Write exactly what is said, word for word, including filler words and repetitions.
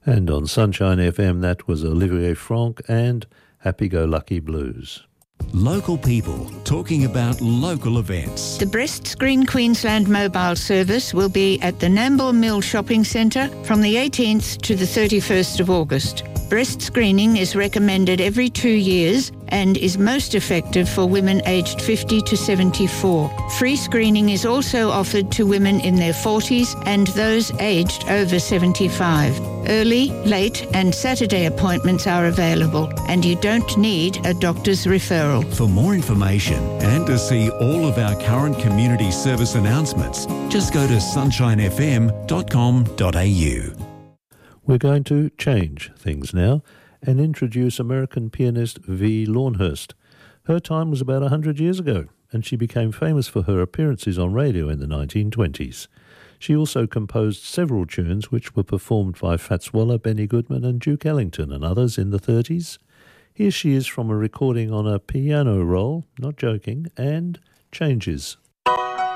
And on Sunshine F M, that was Olivier Franck and Happy Go Lucky Blues. Local people talking about local events. The Breast Screen Queensland mobile service will be at the Nambour Mill Shopping Centre from the eighteenth to the thirty-first of August. Breast screening is recommended every two years and is most effective for women aged fifty to seventy-four. Free screening is also offered to women in their forties and those aged over seventy-five. Early, late and Saturday appointments are available and you don't need a doctor's referral. For more information and to see all of our current community service announcements, just go to sunshine f m dot com dot a u. We're going to change things now and introduce American pianist Vi Lawnhurst. Her time was about one hundred years ago, and she became famous for her appearances on radio in the nineteen twenties. She also composed several tunes which were performed by Fats Waller, Benny Goodman and Duke Ellington and others in the thirties. Here she is from a recording on a piano roll, not joking, and Changes.